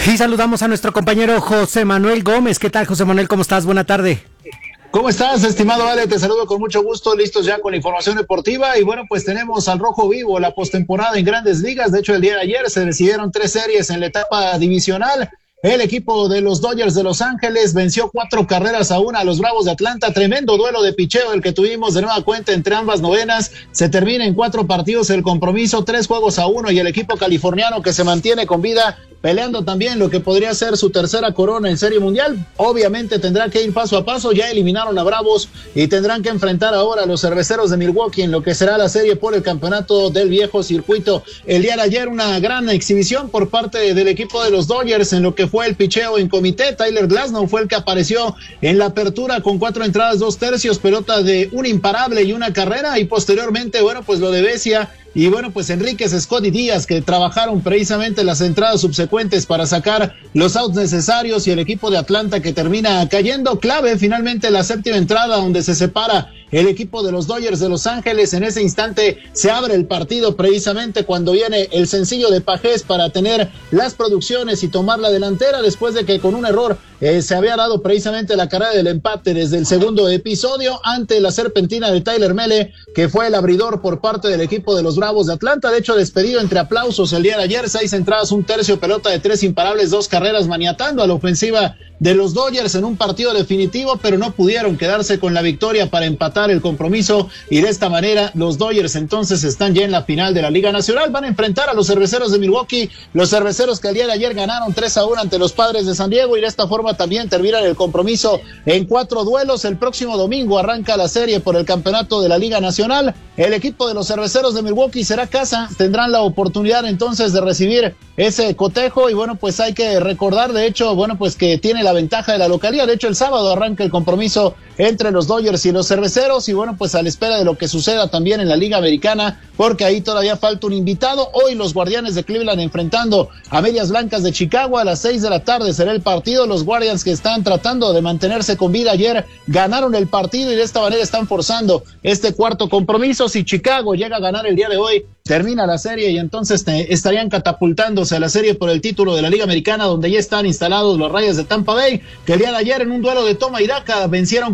Y saludamos a nuestro compañero José Manuel Gómez. ¿Qué tal, José Manuel? ¿Cómo estás? Buena tarde. ¿Cómo estás, estimado Ale? Te saludo con mucho gusto, listos ya con la información deportiva. Y bueno, pues tenemos al rojo vivo, la postemporada en Grandes Ligas. De hecho, el día de ayer se decidieron 3 series en la etapa divisional. El equipo de los Dodgers de Los Ángeles venció 4-1 a los Bravos de Atlanta. Tremendo duelo de picheo el que tuvimos de nueva cuenta entre ambas novenas. Se termina en 4 partidos el compromiso, 3-1, y el equipo californiano que se mantiene con vida, peleando también lo que podría ser su tercera corona en Serie Mundial. Obviamente tendrá que ir paso a paso. Ya eliminaron a Bravos y tendrán que enfrentar ahora a los Cerveceros de Milwaukee en lo que será la serie por el campeonato del viejo circuito. El día de ayer una gran exhibición por parte del equipo de los Dodgers en lo que fue el picheo en comité. Tyler Glasnow fue el que apareció en la apertura con 4 entradas, 2 tercios, pelota de un imparable y una carrera, y posteriormente, bueno, pues lo de Vesia y bueno, pues Enríquez, Scott y Díaz, que trabajaron precisamente las entradas subsecuentes para sacar los outs necesarios, y el equipo de Atlanta que termina cayendo. Clave finalmente la séptima entrada, donde se separa el equipo de los Dodgers de Los Ángeles. En ese instante se abre el partido, precisamente cuando viene el sencillo de Pajés para tener las producciones y tomar la delantera, después de que con un error se había dado precisamente la carrera del empate desde el segundo episodio ante la serpentina de Tyler Mele, que fue el abridor por parte del equipo de los Bravos de Atlanta. De hecho, despedido entre aplausos el día de ayer, 6 entradas, 1 tercio, pelota de 3 imparables, 2 carreras, maniatando a la ofensiva de los Dodgers en un partido definitivo, pero no pudieron quedarse con la victoria para empatar el compromiso, y de esta manera los Dodgers entonces están ya en la final de la Liga Nacional. Van a enfrentar a los Cerveceros de Milwaukee, los Cerveceros que el día de ayer ganaron 3-1 ante los Padres de San Diego, y de esta forma también terminan el compromiso en 4 duelos. El próximo domingo arranca la serie por el campeonato de la Liga Nacional. El equipo de los Cerveceros de Milwaukee será casa, tendrán la oportunidad entonces de recibir ese cotejo, y bueno, pues hay que recordar, de hecho, bueno, pues que tiene la ventaja de la localía. De hecho, el sábado arranca el compromiso entre los Dodgers y los Cerveceros, y bueno, pues a la espera de lo que suceda también en la Liga Americana, porque ahí todavía falta un invitado. Hoy los Guardianes de Cleveland enfrentando a Medias Blancas de Chicago a las 6 de la tarde será el partido. Los Guardians, que están tratando de mantenerse con vida, ayer ganaron el partido y de esta manera están forzando este cuarto compromiso. Si Chicago llega a ganar el día de hoy, termina la serie, y entonces estarían catapultándose a la serie por el título de la Liga Americana, donde ya están instalados los Rayos de Tampa Bay, que el día de ayer en un duelo de toma y daca vencieron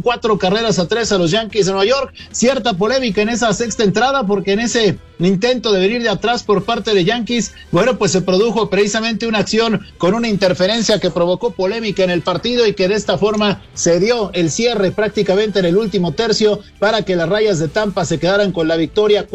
4-3 a los Yankees de Nueva York. Cierta polémica en esa sexta entrada, porque en ese intento de venir de atrás por parte de Yankees, bueno, pues se produjo precisamente una acción con una interferencia que provocó polémica en el partido, y que de esta forma se dio el cierre prácticamente en el último tercio para que las Rayas de Tampa se quedaran con la victoria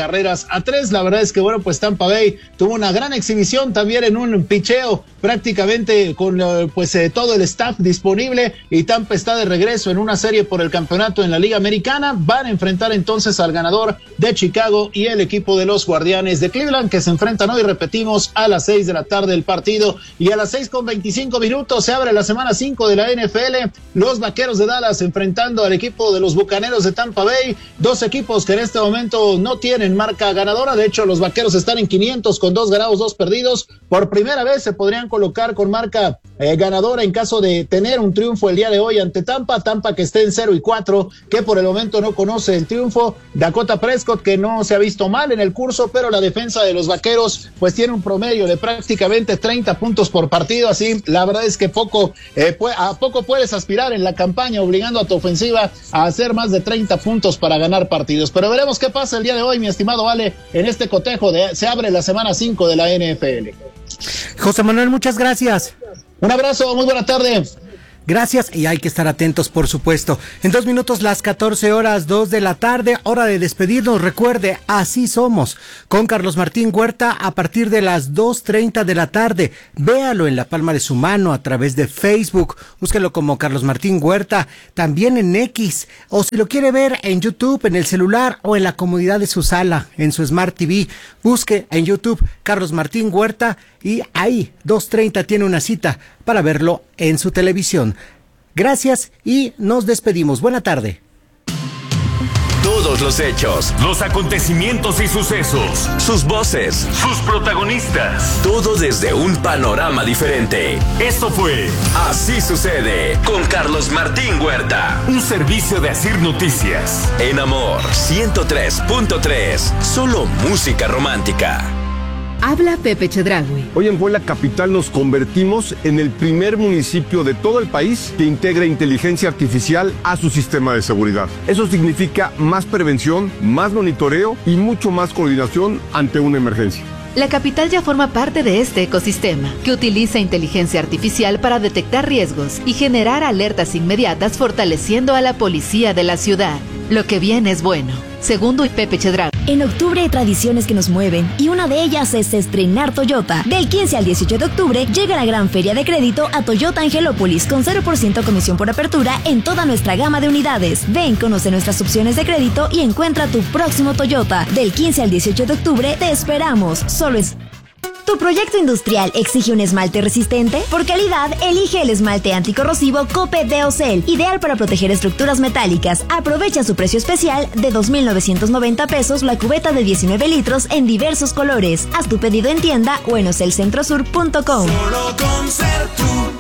4-3. La verdad es que bueno, pues Tampa Bay tuvo una gran exhibición también en un picheo prácticamente con todo el staff disponible, y Tampa está de regreso en una serie por el campeonato en la Liga Americana. Van a enfrentar entonces al ganador de Chicago y el equipo de los Guardianes de Cleveland, que se enfrentan hoy, repetimos, a las 6 de la tarde el partido, y a las 6:25 se abre la semana 5 de la NFL. Los Vaqueros de Dallas enfrentando al equipo de los Bucaneros de Tampa Bay, 2 equipos que en este momento no tienen marca ganadora. De hecho, los Vaqueros están en 500 con 2 ganados, 2 perdidos. Por primera vez se podrían colocar con marca ganadora en caso de tener un triunfo el día de hoy ante Tampa que esté en 0-4, que por el momento no conoce el triunfo. Dakota Prescott, que no se ha visto mal en el curso, pero la defensa de los Vaqueros pues tiene un promedio de prácticamente 30 puntos por partido. Así, la verdad es que a poco puedes aspirar en la campaña, obligando a tu ofensiva a hacer más de 30 puntos para ganar partidos. Pero veremos qué pasa el día de hoy, mi estimado Ale, en este cotejo se abre la semana 5 de la NFL. José Manuel, muchas gracias. Un abrazo, muy buena tarde. Gracias, y hay que estar atentos, por supuesto. En 2 minutos, las 14:02 de la tarde, hora de despedirnos. Recuerde, así somos, con Carlos Martín Huerta a partir de las 2:30 de la tarde. Véalo en la palma de su mano a través de Facebook. Búsquelo como Carlos Martín Huerta, también en X. O si lo quiere ver en YouTube, en el celular o en la comodidad de su sala, en su Smart TV, busque en YouTube Carlos Martín Huerta, y ahí 2:30 tiene una cita para verlo en su televisión. Gracias y nos despedimos. Buena tarde. Todos los hechos, los acontecimientos y sucesos, sus voces, sus protagonistas, todo desde un panorama diferente. Esto fue Así Sucede con Carlos Martín Huerta, un servicio de Asir Noticias. En Amor 103.3, solo música romántica. Habla Pepe Chedraui. Hoy en Puebla Capital nos convertimos en el primer municipio de todo el país que integra inteligencia artificial a su sistema de seguridad. Eso significa más prevención, más monitoreo y mucho más coordinación ante una emergencia. La capital ya forma parte de este ecosistema, que utiliza inteligencia artificial para detectar riesgos y generar alertas inmediatas, fortaleciendo a la policía de la ciudad. Lo que viene es bueno. Segundo y Pepe Chedraui. En octubre hay tradiciones que nos mueven y una de ellas es estrenar Toyota. Del 15 al 18 de octubre llega la gran feria de crédito a Toyota Angelópolis con 0% comisión por apertura en toda nuestra gama de unidades. Ven, conoce nuestras opciones de crédito y encuentra tu próximo Toyota. Del 15 al 18 de octubre te esperamos. ¿Tu proyecto industrial exige un esmalte resistente? Por calidad, elige el esmalte anticorrosivo Cope Deocel, ideal para proteger estructuras metálicas. Aprovecha su precio especial de 2,990 pesos la cubeta de 19 litros en diversos colores. Haz tu pedido en tienda o en ocelcentrosur.com. Solo con Sertur.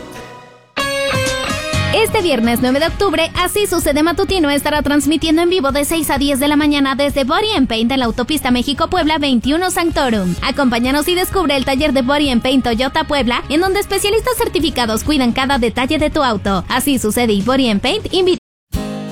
Este viernes 9 de octubre, Así Sucede Matutino estará transmitiendo en vivo de 6 a 10 de la mañana desde Body and Paint en la autopista México-Puebla 21 Sanctorum. Acompáñanos y descubre el taller de Body and Paint Toyota Puebla, en donde especialistas certificados cuidan cada detalle de tu auto. Así Sucede y Body and Paint invitan